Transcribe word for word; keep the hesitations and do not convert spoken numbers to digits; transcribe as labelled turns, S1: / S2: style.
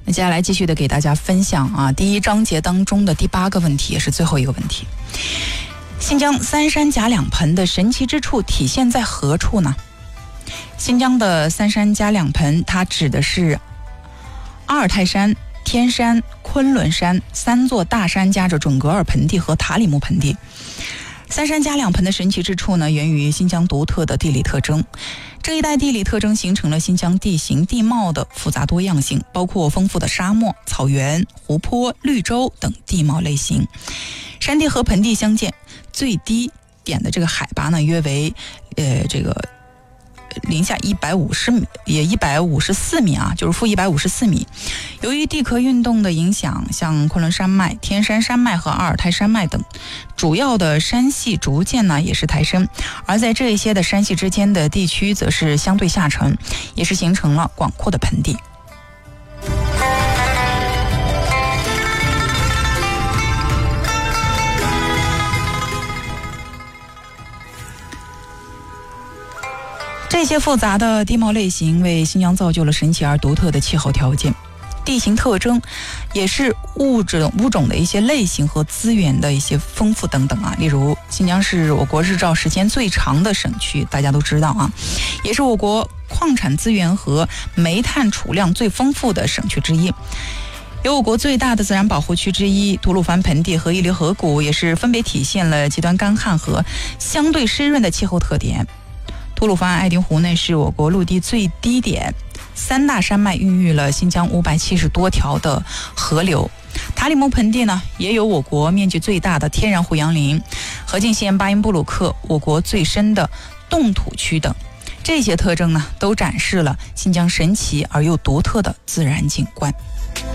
S1: 那接下来继续的给大家分享啊，第一章节当中的第八个问题，也是最后一个问题。新疆三山夹两盆的神奇之处体现在何处呢？新疆的三山夹两盆，它指的是阿尔泰山、天山、昆仑山三座大山夹着准格尔盆地和塔里木盆地。三山夹两盆的神奇之处呢，源于新疆独特的地理特征。这一带地理特征形成了新疆地形地貌的复杂多样性，包括丰富的沙漠、草原、湖泊、绿洲等地貌类型。山地和盆地相间，最低点的这个海拔呢，约为呃这个零下一百五十米，也一百五十四米啊，就是负一百五十四米。由于地壳运动的影响，像昆仑山脉、天山山脉和阿尔泰山脉等主要的山系逐渐呢也是抬升，而在这一些的山系之间的地区则是相对下沉，也是形成了广阔的盆地。这些复杂的地貌类型为新疆造就了神奇而独特的气候条件，地形特征也是物质物种的一些类型和资源的一些丰富等等啊。例如，新疆是我国日照时间最长的省区，大家都知道啊，也是我国矿产资源和煤炭储量最丰富的省区之一。有我国最大的自然保护区之一吐鲁番盆地和伊犁河谷，也是分别体现了极端干旱和相对湿润的气候特点。吐鲁番爱丁湖呢是我国陆地最低点，三大山脉孕育了新疆五百七十多条的河流。塔里木盆地呢也有我国面积最大的天然胡杨林，河静县巴音布鲁克我国最深的冻土区等。这些特征呢都展示了新疆神奇而又独特的自然景观。